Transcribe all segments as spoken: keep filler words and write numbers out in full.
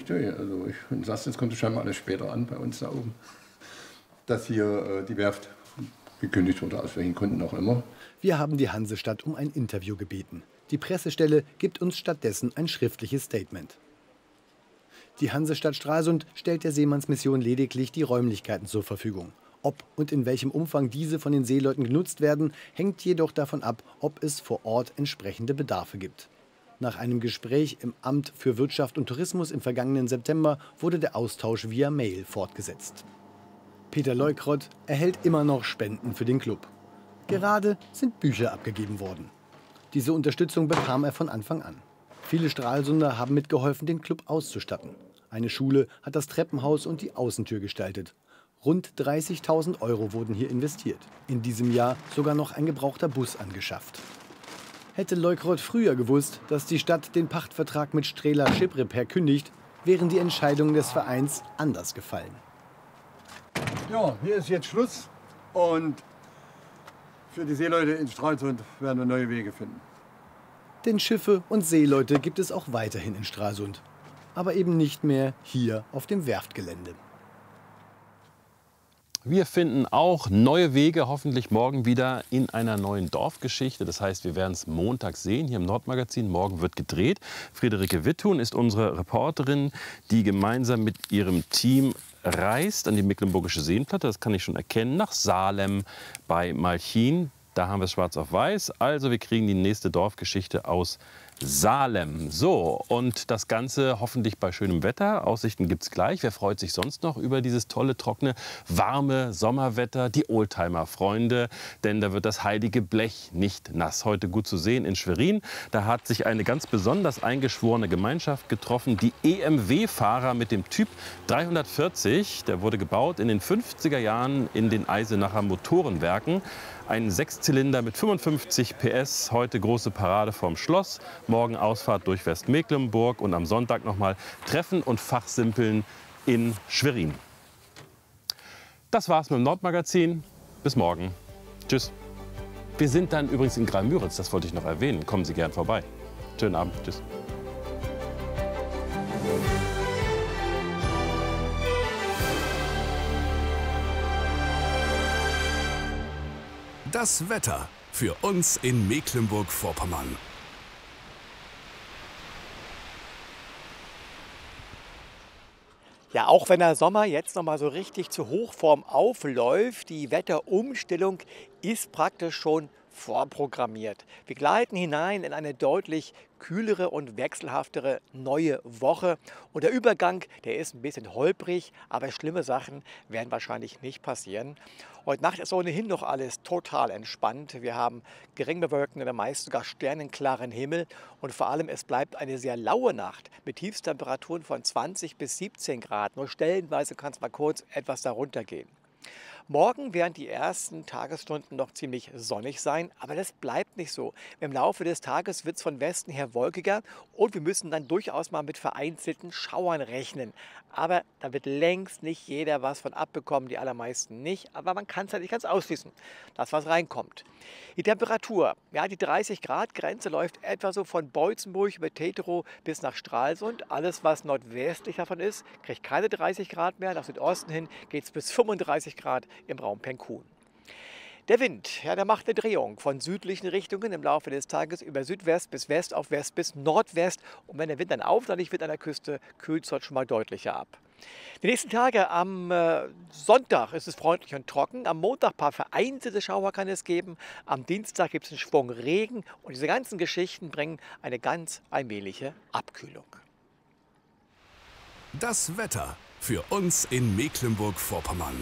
nicht durch. Also ich, in Sassnitz kommt es scheinbar alles später an bei uns da oben, dass hier äh, die Werft gekündigt wurde, aus welchen Gründen auch immer. Wir haben die Hansestadt um ein Interview gebeten. Die Pressestelle gibt uns stattdessen ein schriftliches Statement. Die Hansestadt Stralsund stellt der Seemannsmission lediglich die Räumlichkeiten zur Verfügung. Ob und in welchem Umfang diese von den Seeleuten genutzt werden, hängt jedoch davon ab, ob es vor Ort entsprechende Bedarfe gibt. Nach einem Gespräch im Amt für Wirtschaft und Tourismus im vergangenen September wurde der Austausch via Mail fortgesetzt. Peter Leukrott erhält immer noch Spenden für den Club. Gerade sind Bücher abgegeben worden. Diese Unterstützung bekam er von Anfang an. Viele Stralsunder haben mitgeholfen, den Club auszustatten. Eine Schule hat das Treppenhaus und die Außentür gestaltet. Rund dreißigtausend Euro wurden hier investiert. In diesem Jahr sogar noch ein gebrauchter Bus angeschafft. Hätte Leukrott früher gewusst, dass die Stadt den Pachtvertrag mit Strehler Ship Repair kündigt, wären die Entscheidungen des Vereins anders gefallen. Ja, hier ist jetzt Schluss und für die Seeleute in Stralsund werden wir neue Wege finden. Denn Schiffe und Seeleute gibt es auch weiterhin in Stralsund. Aber eben nicht mehr hier auf dem Werftgelände. Wir finden auch neue Wege, hoffentlich morgen wieder in einer neuen Dorfgeschichte. Das heißt, wir werden es Montag sehen, hier im Nordmagazin. Morgen wird gedreht. Friederike Witthuhn ist unsere Reporterin, die gemeinsam mit ihrem Team reist an die Mecklenburgische Seenplatte, das kann ich schon erkennen, nach Salem bei Malchin. Da haben wir es schwarz auf weiß. Also wir kriegen die nächste Dorfgeschichte aus Salem. So, und das Ganze hoffentlich bei schönem Wetter. Aussichten gibt es gleich. Wer freut sich sonst noch über dieses tolle, trockene, warme Sommerwetter? Die Oldtimer-Freunde, denn da wird das heilige Blech nicht nass. Heute gut zu sehen in Schwerin. Da hat sich eine ganz besonders eingeschworene Gemeinschaft getroffen. Die E M W-Fahrer mit dem Typ dreihundertvierzig. Der wurde gebaut in den fünfziger Jahren in den Eisenacher Motorenwerken. Ein Sechszylinder mit fünfundfünfzig P S, heute große Parade vorm Schloss, morgen Ausfahrt durch Westmecklenburg und am Sonntag nochmal Treffen und Fachsimpeln in Schwerin. Das war's mit dem Nordmagazin. Bis morgen. Tschüss. Wir sind dann übrigens in Graal-Müritz, das wollte ich noch erwähnen. Kommen Sie gern vorbei. Schönen Abend. Tschüss. Das Wetter für uns in Mecklenburg-Vorpommern. Ja, auch wenn der Sommer jetzt noch mal so richtig zur Hochform aufläuft, die Wetterumstellung ist praktisch schon vorprogrammiert. Wir gleiten hinein in eine deutlich kühlere und wechselhaftere neue Woche. Und der Übergang, der ist ein bisschen holprig, aber schlimme Sachen werden wahrscheinlich nicht passieren. Heute Nacht ist ohnehin noch alles total entspannt. Wir haben gering bewölkten oder meist sogar sternenklaren Himmel. Und vor allem, es bleibt eine sehr laue Nacht mit Tiefstemperaturen von zwanzig bis siebzehn Grad. Nur stellenweise kann es mal kurz etwas darunter gehen. Morgen werden die ersten Tagesstunden noch ziemlich sonnig sein, aber das bleibt nicht so. Im Laufe des Tages wird es von Westen her wolkiger und wir müssen dann durchaus mal mit vereinzelten Schauern rechnen. Aber da wird längst nicht jeder was von abbekommen, die allermeisten nicht. Aber man kann es halt nicht ganz ausschließen, dass was reinkommt. Die Temperatur, ja, die dreißig Grad Grenze läuft etwa so von Beutzenburg über Teterow bis nach Stralsund. Alles, was nordwestlich davon ist, kriegt keine dreißig Grad mehr. Nach Südosten hin geht es bis fünfunddreißig Grad im Raum Penkun. Der Wind, ja, der macht eine Drehung von südlichen Richtungen im Laufe des Tages über Südwest bis West auf West bis Nordwest. Und wenn der Wind dann auflandig wird an der Küste, kühlt es dort schon mal deutlicher ab. Die nächsten Tage, am äh, Sonntag ist es freundlich und trocken, am Montag ein paar vereinzelte Schauer kann es geben, am Dienstag gibt es einen Schwung Regen und diese ganzen Geschichten bringen eine ganz allmähliche Abkühlung. Das Wetter für uns in Mecklenburg-Vorpommern.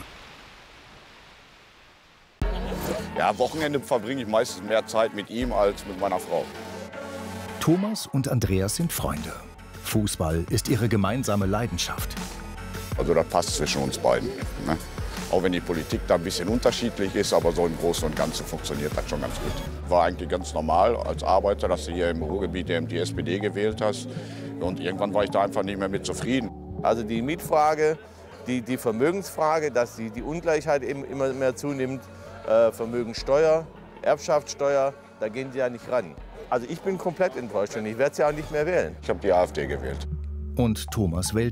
Ja, Wochenende verbringe ich meistens mehr Zeit mit ihm als mit meiner Frau. Thomas und Andreas sind Freunde. Fußball ist ihre gemeinsame Leidenschaft. Also das passt zwischen uns beiden. Ne? Auch wenn die Politik da ein bisschen unterschiedlich ist, aber so im Großen und Ganzen funktioniert das schon ganz gut. War eigentlich ganz normal als Arbeiter, dass du hier im Ruhrgebiet eben die S P D gewählt hast. Und irgendwann war ich da einfach nicht mehr mit zufrieden. Also die Mietfrage, die, die Vermögensfrage, dass die, die Ungleichheit eben immer mehr zunimmt, äh, Vermögensteuer, Erbschaftssteuer, da gehen sie ja nicht ran. Also ich bin komplett enttäuscht und ich werde sie auch nicht mehr wählen. Ich habe die AfD gewählt. Und Thomas wählt